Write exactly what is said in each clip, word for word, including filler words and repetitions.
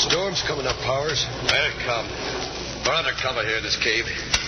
Storm's coming up, Powers. Well, come. We're under cover here in this cave.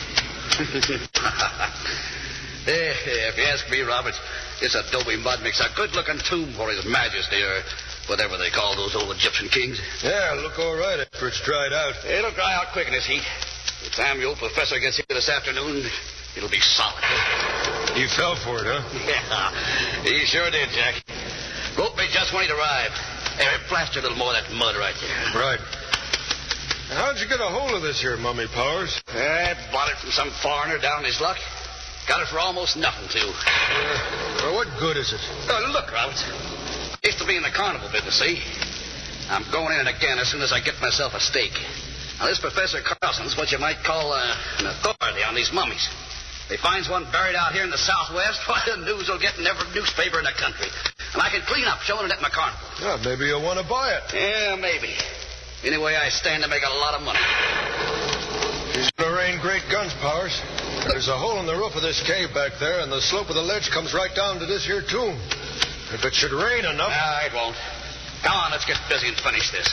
If you ask me, Robert, this adobe mud makes a good-looking tomb for His Majesty, or whatever they call those old Egyptian kings. Yeah, look all right after it's dried out. It'll dry out quick in this heat. By the time the old professor gets here this afternoon, it'll be solid. He fell for it, huh? Yeah, he sure did, Jack. Roped me just when he'd arrived. Hey, plaster a little more of that mud right there. Right. How'd you get a hold of this here, Mummy Powers? I bought it from some foreigner down in his luck. Got it for almost nothing, too. Uh, well, what good is it? Oh, look, Roberts. Used to be in the carnival business, see? I'm going in it again as soon as I get myself a stake. Now, this Professor Carlson's what you might call uh, an authority on these mummies. If he finds one buried out here in the Southwest, why, the news will get in every newspaper in the country. And I can clean up showing it at my carnival. Yeah, maybe you'll want to buy it. Yeah, maybe. Anyway, I stand to make a lot of money. He's going to rain great guns, Powers. There's a hole in the roof of this cave back there, and the slope of the ledge comes right down to this here tomb. If it should rain enough... No, it won't. Come on, let's get busy and finish this.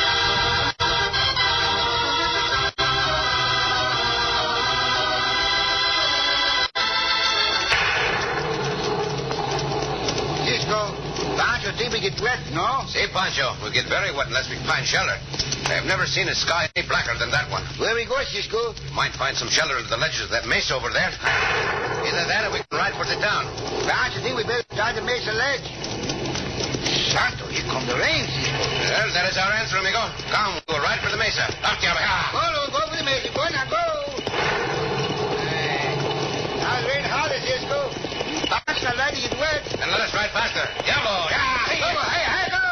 Cisco, Pancho think we get wet, no? See, Pancho, we'll get very wet unless we find shelter. I have never seen a sky any blacker than that one. Where we go, Cisco? Might find some shelter under the ledges of that mesa over there. Either that or we can ride for the town. Pancho think we better try to make a ledge. Santo, here come the rain, Cisco. Well, that is our answer, amigo. Come, we'll ride for the mesa. Up, Go, go for the mesa. Go now, go. Now it's raining harder, Cisco. Pancho, not letting it wet. And let us ride faster. Diablo! Hey, go, hey, hey, go.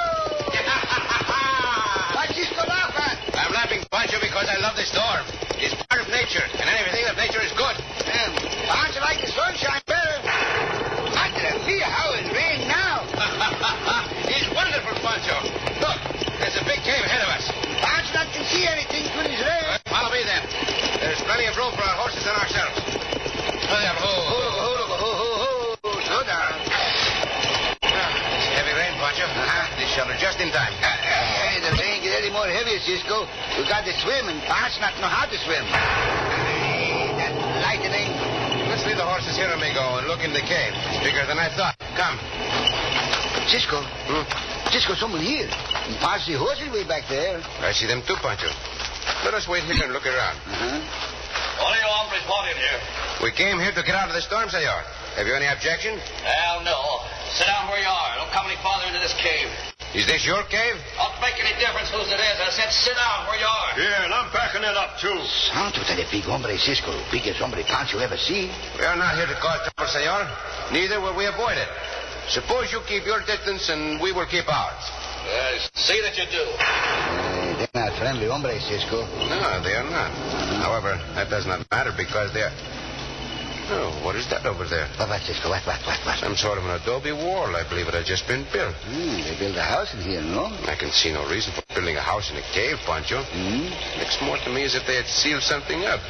What's Cisco laughing? I'm laughing, Pancho, because I love this storm. It's part of nature, and anything of nature is good. Um, Pancho like the sunshine better. Madre mia, how it's raining now. It's wonderful, Pancho. Look, there's a big cave ahead of us. Pancho not can see anything through this rain. Well, follow me then. There's plenty of room for our horses and ourselves. Oh, there, ho, ho, ho, ho, ho, ho, ho. Slow down. Ah, it's heavy rain, Pancho. Uh-huh. This shelter just in time. Uh, uh, hey, the rain get any more heavy, Cisco. We got to swim, and Pancho not know how to swim. Hey, that lightning. Let's leave the horses here, amigo, and look in the cave. It's bigger than I thought. Come. Cisco. Hmm? Cisco, someone here. And Pancho, the horses way back there. I see them too, Pancho. Let us wait here and look around. Uh-huh. What do you hombres want in here? We came here to get out of the storm, senor. Have you any objection? Hell no. Sit down where you are. Don't come any farther into this cave. Is this your cave? Don't make any difference whose it is. I said sit down where you are. Yeah, and I'm backing it up, too. Santo, that big hombre, Cisco. Biggest hombre Pancho ever see. We are not here to cause trouble, senor. Neither will we avoid it. Suppose you keep your distance and we will keep ours. Uh, see that you do. Uh, they're not friendly hombre, Cisco. No, they are not. However, that does not matter because they are... Oh, what is that over there? What, what, Cisco? What, what, what, what? Some sort of an adobe wall, I believe it has just been built. Hmm, they built a house in here, no? I can see no reason for building a house in a cave, Pancho. Hmm? Looks more to me as if they had sealed something up.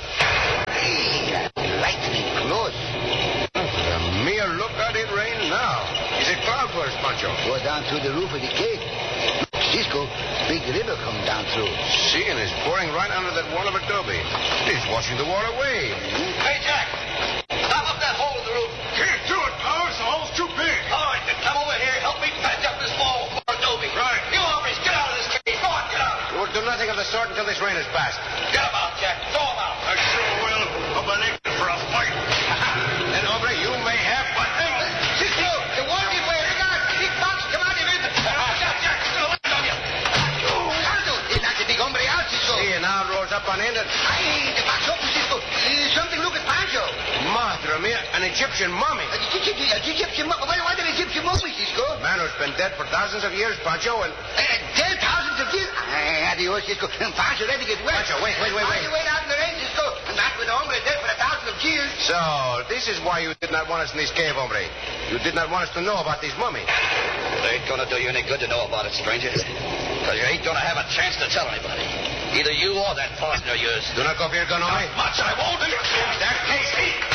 Hey, that lightning close. The mere look at it rain now. Is it cloud burst, Pancho? Go down through the roof of the cave. Look, Cisco, big river come down through. See, and it's pouring right under that wall of adobe. It's washing the wall away. Hey, Jack. Stop up that hole in the roof. Can't do it, Powers. The hole's too big. All right, then come over here. Help me patch up this wall for adobe. Right. You hombres, get out of this cave. Go on, get out. We'll do nothing of the sort until this rain has passed. Get them out, Jack. Throw them out. I sure will. I'm an anxious for a fight. Then, hombre, you may have fun. Cisco, the wall is way. Look out. Big box, come out of it. Jack, Jack, it's going to land on you. Santo, they knocked the big hombre out, Cisco. See, and now it rolls up on end and... Hey, the box open, Cisco. Uh, something look at Pancho. Madre mia, an Egyptian mummy. A Egyptian mummy. What an Egyptian mummy, Cisco? A man who's been dead for thousands of years, Pancho, and... Uh, dead thousands of years. Uh, adios, Cisco. Pancho ready to get wet. Pancho, wait, wait, wait, wait. Pancho, wait out in the rain, Cisco. Not with a hombre dead for a thousand of years. So, this is why you did not want us in this cave, hombre. You did not want us to know about these mummies. It ain't going to do you any good to know about it, stranger. Because you ain't going to have a chance to tell anybody. Either you or that partner of yours. Do not go for your gun, hombre. Much I won't. That case.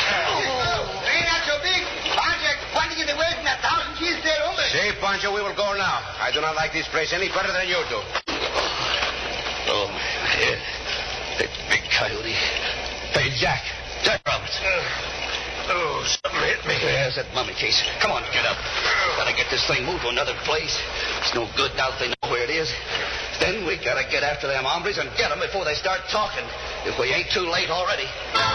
Oh, ain't that so big? Pancho, wanting in the way from that thousand years dead hombre. Say, Pancho, we will go now. I do not like this place any better than you do. Oh, my head. That big coyote. Hey, Jack. Jack Roberts. Uh, oh, something hit me. There's that mummy case. Come on, get up. Gotta get this thing moved to another place. It's no good now that they know where it is. Then we gotta get after them hombres and get them before they start talking. If we ain't too late already.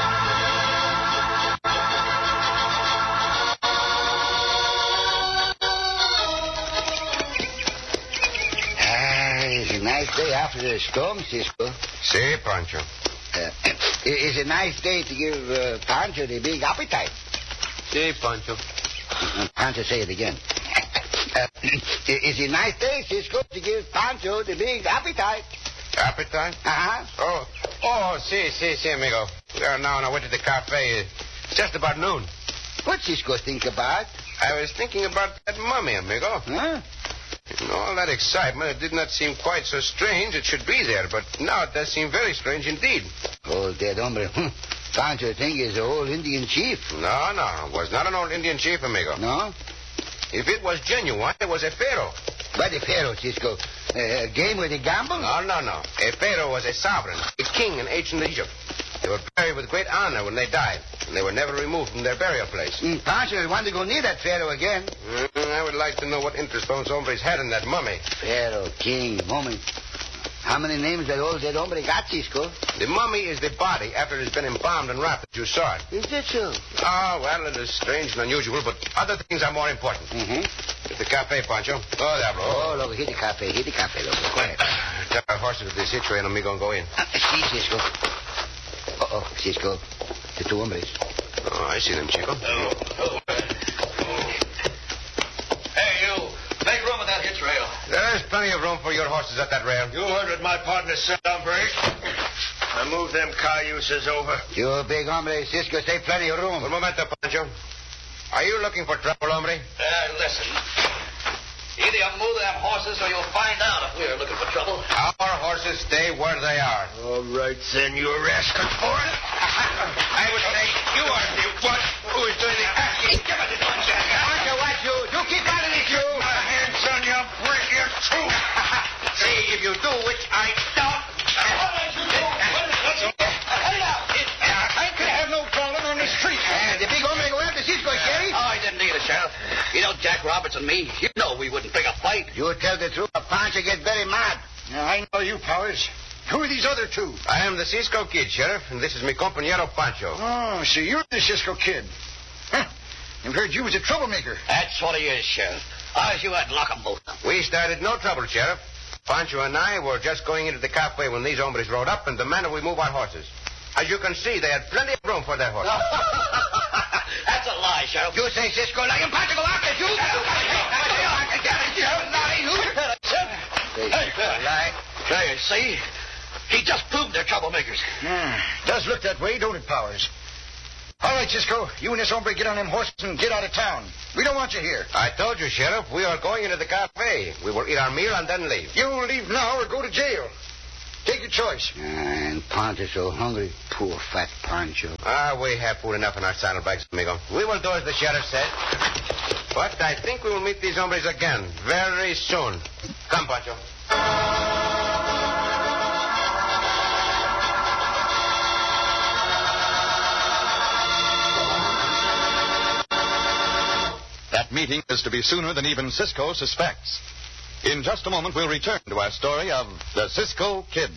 It's a nice day after the storm, Cisco. Si, Pancho. Uh, it's a nice day to give uh, Pancho the big appetite. Si, Pancho. Uh, Pancho, say it again. uh, it's a nice day, Cisco, to give Pancho the big appetite. Appetite? Uh-huh. Oh, oh, si, si, si, amigo. We are now on our way to the cafe. It's just about noon. What Cisco think about? I was thinking about that mummy, amigo. Huh? In all that excitement, it did not seem quite so strange it should be there, but now it does seem very strange indeed. Old dead hombre. Pancho think he's an old Indian chief. No, no, it was not an old Indian chief, amigo. No? If it was genuine, it was a pharaoh. What a pharaoh, Cisco? A uh, game where they gamble? No, no, no. A pharaoh was a sovereign, a king in ancient Egypt. They were buried with great honor when they died, and they were never removed from their burial place. Mm, Pancho want to go near that pharaoh again. Mm, I would like to know what interest those hombres had in that mummy. Pharaoh, king, mummy. How many names that old dead hombre got, Cisco? The mummy is the body after it has been embalmed and wrapped as you saw it. Is that so? Oh, well, it is strange and unusual, but other things are more important. Mm-hmm. At the cafe, Pancho. Oh, there, bro. Oh, look, hit the cafe, hit the cafe, look. Quiet. Tell our horses to the situation, amigo, and go in. Uh, see, Cisco. Uh-oh, Cisco. The two hombres. Oh, I see them, Chico. Oh, oh. Hey, you. Make room with that hitch rail. There's plenty of room for your horses at that rail. You heard what my partner said, hombre. I moved them cayuses over. You big hombre, Cisco, say plenty of room. Un momento, Pancho. Are you looking for trouble, hombre? Uh, listen. Either you move them horses or you'll find out if we're looking for trouble. Our horses stay where they are. All right, then, you're asking for it. I would say you are the what? Who is doing the asking? Give it to them, Jack. Pancho, watch you. You keep out of this, you. My hands on your break your tooth. See if you do, which I don't. I could have no problem on the street. Uh, the big hombre go after Cisco, Sheriff. Oh, I didn't need it, Sheriff. You know Jack Roberts and me, you know we wouldn't pick a fight. You tell the truth, Pancho get very mad. Now, I know you, Powers. Who are these other two? I am the Cisco Kid, Sheriff, and this is mi compañero Pancho. Oh, so you're the Cisco Kid. Huh. I've heard you was a troublemaker. That's what he is, Sheriff. I wish you had lock 'em both. We started no trouble, Sheriff. Pancho and I were just going into the cafe when these hombres rode up and demanded we move our horses. As you can see, they had plenty of room for their horses. That's a lie, Sheriff. You say Cisco like him, Pancho go after you. Hey, lie. There, you see? He just proved they're troublemakers. Yeah, does look that way, don't it, Powers? All right, Cisco, you and this hombre get on them horses and get out of town. We don't want you here. I told you, Sheriff, we are going into the cafe. We will eat our meal and then leave. You'll leave now or go to jail. Take your choice. And Pancho's so hungry. Poor fat Pancho. Ah, we have food enough in our saddlebags, amigo. We will do as the sheriff said. But I think we will meet these hombres again very soon. Come, Pancho. That meeting is to be sooner than even Cisco suspects. In just a moment, we'll return to our story of the Cisco Kid.